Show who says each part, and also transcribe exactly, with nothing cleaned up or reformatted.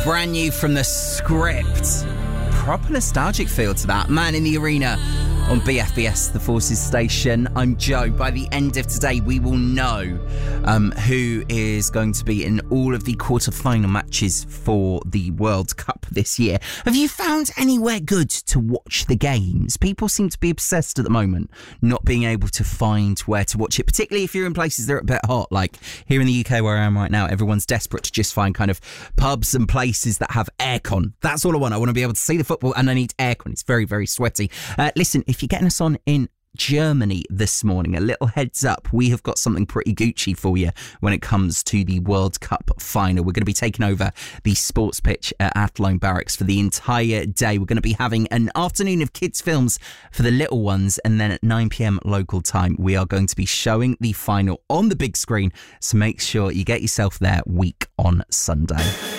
Speaker 1: Brand new from The Script. Proper nostalgic feel to that. Man in the Arena on B F B S, the Forces Station. I'm Joe. By the end of today, we will know um, who is going to be in all of the quarter-final matches for the World Cup this year. Have you found anywhere good to watch the games? People seem to be obsessed at the moment, not being able to find where to watch it, particularly if you're in places that are a bit hot. Like here in the U K where I am right now, everyone's desperate to just find kind of pubs and places that have aircon. That's all I want. I want to be able to see the football and I need aircon. It's very, very sweaty. Uh, listen, if you're getting us on in Germany this morning, a little heads up, we have got something pretty Gucci for you when it comes to the World Cup final. We're going to be taking over the sports pitch at Athlone Barracks for the entire day. We're going to be having an afternoon of kids' films for the little ones, and then at nine p.m. local time, we are going to be showing the final on the big screen, so make sure you get yourself there week on Sunday.